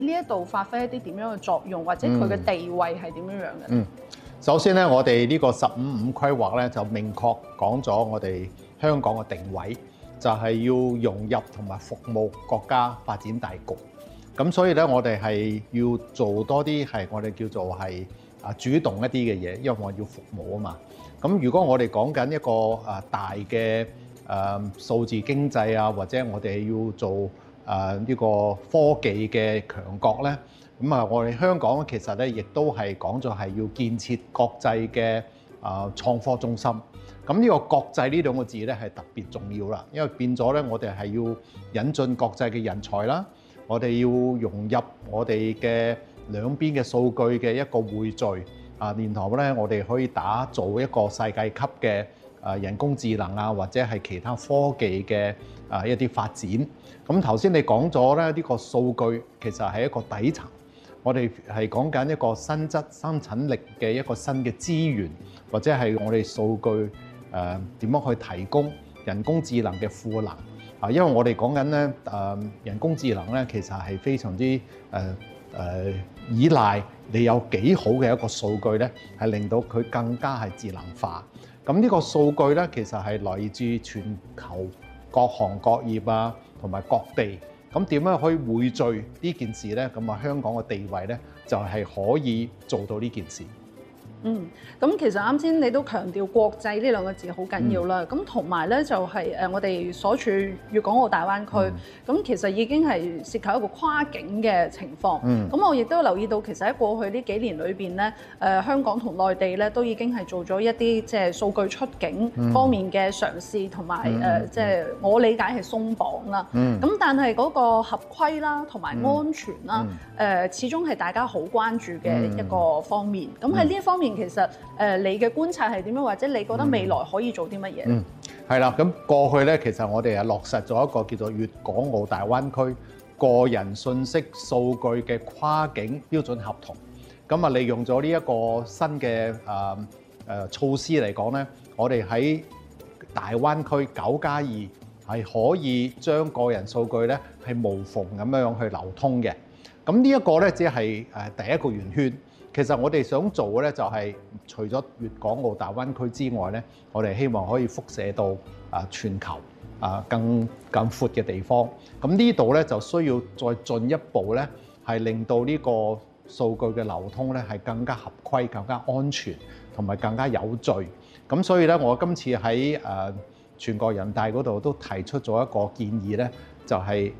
呢一度發揮一啲點樣嘅作用，或者佢嘅地位係點樣樣嘅？ 首先咧，我哋呢個15-5規劃咧就明確講咗我哋香港嘅定位，就係要融入同埋服務國家發展大局。咁所以咧，我哋係要做多啲係我哋叫做係主動一啲嘅嘢，因為我要服務啊嘛。咁如果我哋講緊一個大嘅數字經濟啊，或者我哋要做呢個科技嘅強國咧，咁啊，我哋香港其實咧亦都係講咗係要建設國際嘅創科中心。咁呢個國際呢兩個字咧係特別重要啦，因為變咗咧，我哋係要引進國際嘅人才啦，我哋要融入我哋嘅兩邊嘅數據嘅一個匯聚啊，然後咧我哋可以打造一個世界級嘅人工智能啊，或者係其他科技嘅一啲發展。咁頭先你講咗咧，呢個數據其實係一個底層，我哋係講緊一個新質生產力嘅一個新嘅資源，或者係我哋數據點樣去提供人工智能嘅賦能啊？因為我哋講緊咧人工智能咧，其實係非常之依賴你有幾好嘅一個數據咧，係令到佢更加係智能化。咁呢個數據咧，其實係來自全球各行各業啊，同埋各地。咁點樣可以匯聚呢件事咧？咁啊，香港嘅地位咧，就係可以做到呢件事。 咁其實啱先你都強調國際呢兩個字好緊要啦。咁同埋咧就係我哋所處粵港澳大灣區，咁其實已經係涉及一個跨境嘅情況。咁我亦都留意到，其實喺過去呢幾年裏邊咧，香港同內地咧都已經係做咗一啲即係數據出境方面嘅嘗試，同埋即係我理解係鬆綁啦。咁但係嗰個合規啦，同埋安全啦，始終係大家好關注嘅一個方面。咁喺呢一方面，其實你嘅觀察係點樣，或者你覺得未來可以做啲乜嘢？ 係啦，咁過去咧，其實我哋係落實咗一個叫做粵港澳大灣區個人信息數據嘅跨境標準合同。咁啊，利用咗呢一個新嘅措施嚟講咧，我哋喺大灣區9+2係可以將個人數據咧係無縫咁樣去流通嘅。咁呢一個咧只係第一個圓圈。其實我哋想做嘅咧就係除咗粵港澳大灣區之外咧，我哋希望可以輻射到全球更闊嘅地方。咁呢度咧就需要再進一步咧，係令到呢個數據嘅流通咧係更加合規、更加安全同埋更加有序。咁所以咧，我今次喺全國人大嗰度都提出咗一個建議咧，就係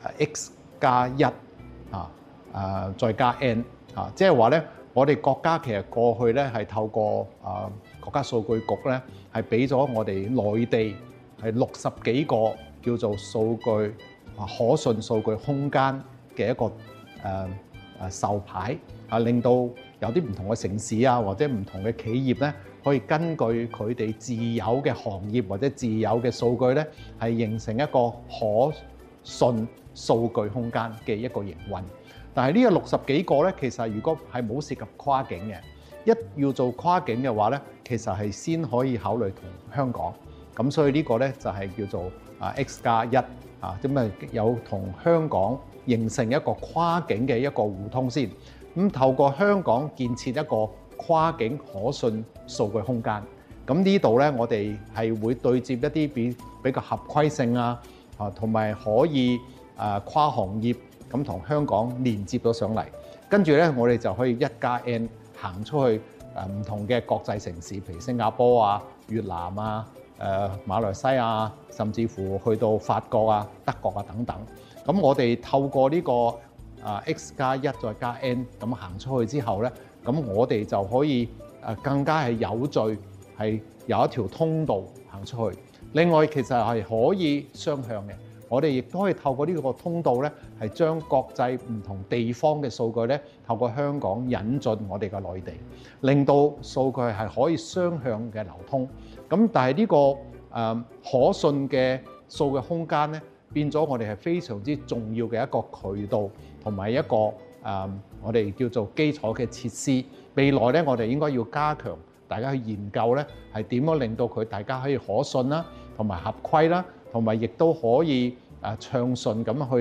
X+1再加 N 即係話咧。我哋國家其實過去咧係透過國家數據局咧係俾咗我哋內地係60幾個叫做數據可信數據空間嘅一個授牌令到有啲唔同嘅城市啊或者唔同嘅企業咧可以根據佢哋自有嘅行業或者自有嘅數據咧係形成一個可信數據空間嘅一個營運。但係呢個60幾個咧，其實如果係冇涉及跨境嘅，一要做跨境嘅話咧，其實係先可以考慮同香港。咁所以呢個咧就係叫做X+1咁啊有同香港形成一個跨境嘅一個互通先。咁透過香港建設一個跨境可信數據空間。咁呢度咧，我哋係會對接一啲比較合規性同埋可以跨行業。咁同香港連接咗上嚟，跟住咧，我哋就可以1+N 行出去唔同嘅國際城市，譬如新加坡啊、越南啊、馬來西亞，甚至乎去到法國啊、德國啊等等。咁我哋透過呢個X+1再加 N 咁行出去之後咧，咁我哋就可以更加係有序，係有一條通道行出去。另外，其實係可以雙向嘅。我哋亦都可以透過呢個通道咧，係將國際唔同地方嘅數據咧，透過香港引進我哋嘅內地，令到數據係可以雙向嘅流通。咁但係呢個可信嘅數據空間咧，變咗我哋係非常之重要嘅一個渠道，同埋一個我哋叫做基礎嘅設施。未來咧，我哋應該要加強大家去研究咧，係點樣令到佢大家可以可信啦，同埋合規啦。同埋亦都可以暢順咁去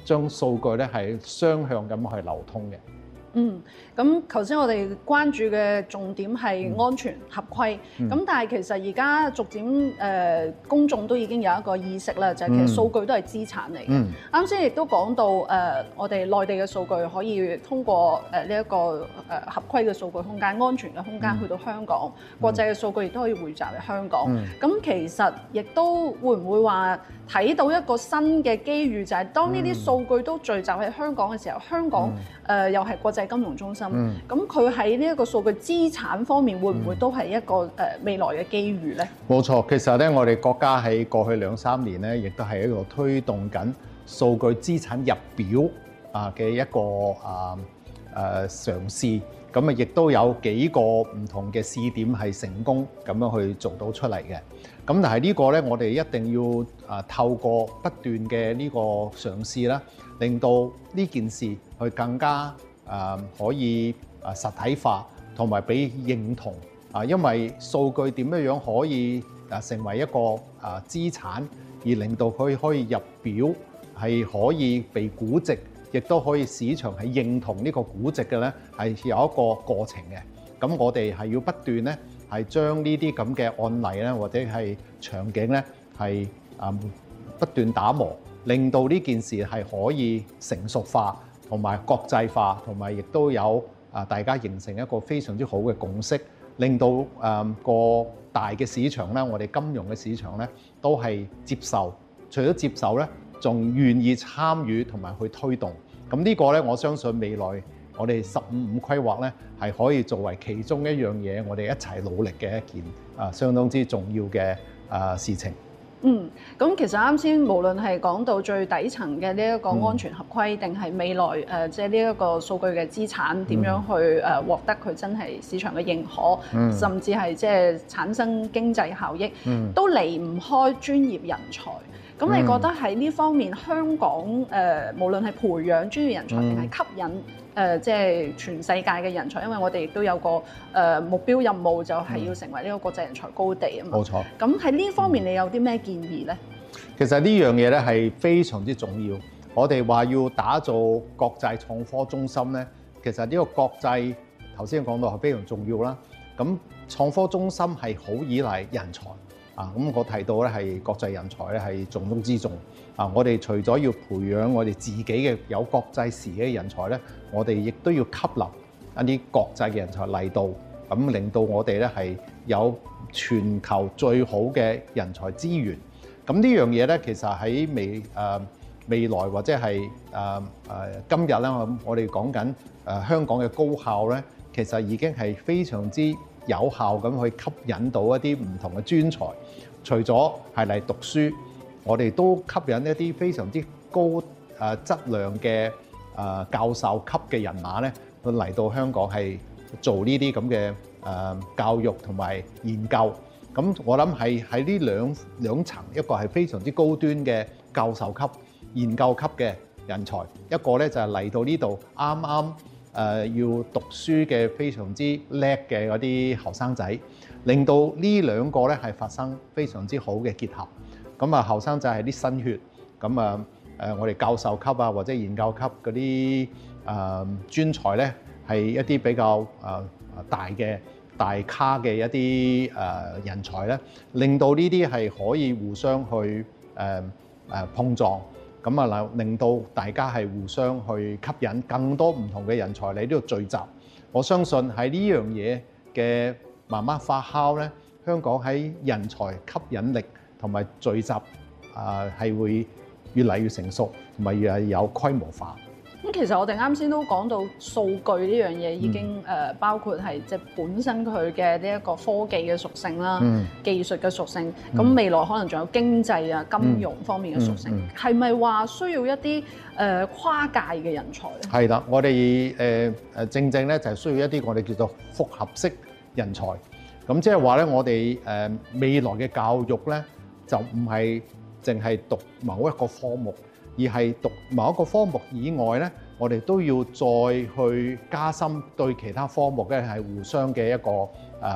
將數據咧係雙向咁去流通嘅。 咁頭先我哋關注嘅重點係安全合規，咁但係其實而家逐漸公眾都已經有一個意識啦，就係其實數據都係資產嚟嘅。啱先亦都講到我哋內地嘅數據可以通過呢一個合規嘅數據空間、安全嘅空間去到香港，國際嘅數據亦都可以匯集喺香港。咁其實亦都會唔會話睇到一個新嘅機遇，就係當呢啲數據都聚集喺香港嘅時候，香港又係國際金融中心，咁佢喺呢一個數據資產方面，會唔會都係一個未來嘅機遇咧？ 冇錯，其實咧，我哋國家喺過去2-3年咧，亦都係一個推動緊數據資產入表嘅一個嘗試。咁亦都有幾個唔同嘅試點係成功咁樣去做到出嚟嘅。咁但係呢個咧，我哋一定要透過不斷嘅呢個嘗試啦，令到呢件事去更加可以實體化，同埋俾認同。因為數據點樣可以成為一個資產，而令到佢可以入表，係可以被估值，亦都可以市場係認同呢個估值嘅咧，係有一個過程嘅。咁我哋係要不斷咧，係將呢啲咁嘅案例咧，或者係場景咧，係不斷打磨，令到呢件事係可以成熟化，同埋國際化，同埋亦都有大家形成一個非常之好嘅共識，令到個大嘅市場咧，我哋金融嘅市場咧，都係接受。除咗接受咧，仲願意參與同埋去推動。咁呢個咧，我相信未來我哋15規劃咧，係可以作為其中一樣嘢，我哋一齊努力嘅一件相當之重要嘅事情。 咁其實啱先無論係講到最底層嘅呢一個安全合規，定係未來即係呢一個數據嘅資產點樣去獲得佢真係市場嘅認可，甚至係即係產生經濟效益，都離唔開專業人才。咁你覺得喺呢方面，香港無論係培養專業人才定係吸引即係全世界嘅人才，因為我哋亦都有個目標任務，就係要成為呢個國際人才高地啊嘛。冇錯。咁喺呢方面，你有啲咩建議咧？ 其實呢樣嘢咧係非常之重要。我哋話要打造國際創科中心咧，其實呢個國際頭先講到係非常重要啦。咁創科中心係好依賴人才。咁我提到咧係國際人才咧係重中之重。我哋除咗要培養我哋自己嘅有國際視野嘅人才咧，我哋亦都要吸納一啲國際嘅人才嚟到，咁令到我哋咧係有全球最好嘅人才資源。咁呢樣嘢咧，其實喺未來或者係今日咧，我哋講緊香港嘅高校咧，其實已經係非常之有效咁去吸引到一啲唔同嘅專才，除咗係嚟讀書，我哋都吸引一啲非常之高質量嘅教授級嘅人馬咧，嚟到香港係做呢啲咁嘅教育同埋研究。咁我諗係喺呢兩層，一個係非常之高端嘅教授級、研究級嘅人才，一個咧就係嚟到呢度啱啱要讀書嘅非常之叻嘅嗰啲後生仔，令到呢兩個咧係發生非常之好嘅結合。咁後生仔係啲新血，咁我哋教授級或者研究級嗰啲專才咧係一啲比較大咖嘅一啲人才咧，令到呢啲係可以互相去碰撞，咁令到大家係互相去吸引更多唔同嘅人才嚟呢度聚集。我相信喺呢樣嘢嘅慢慢發酵咧，香港喺人才吸引力同埋聚集係會越嚟越成熟，同埋越係有規模化。 咁其實我哋啱先都講到數據呢樣嘢已經包括係即係本身佢嘅呢一個科技嘅屬性啦、技術嘅屬性。咁未來可能仲有經濟啊、金融方面嘅屬性。係咪話需要一啲跨界嘅人才咧？係啦，我哋正正咧就係需要一啲我哋叫做複合式人才。咁即係話咧，我哋未來嘅教育咧就唔係淨係讀某一個科目，而係讀某一個科目以外咧，我哋都要再去加深對其他科目咧係互相嘅一個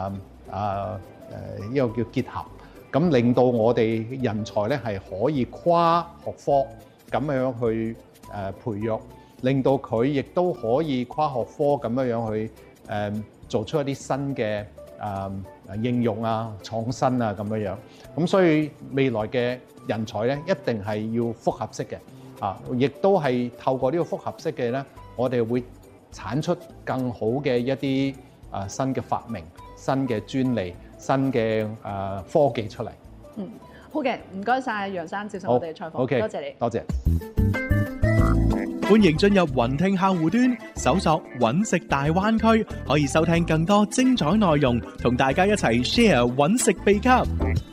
叫結合，咁令到我哋人才咧係可以跨學科咁樣去培育，令到佢亦都可以跨學科咁樣去做出一啲新嘅應用啊、創新啊咁樣。咁所以未來嘅人才咧，一定係要複合式嘅亦都係透過呢個複合式嘅咧，我哋會產出更好嘅一啲新嘅發明、新嘅專利、新嘅科技出嚟。 好嘅，唔該晒楊生接受我哋嘅採訪，多謝你。 多謝。 歡迎進入雲聽客戶端，搜索揾食大灣區，可以收聽更多精彩內容，同大家一齊 share 揾食秘笈。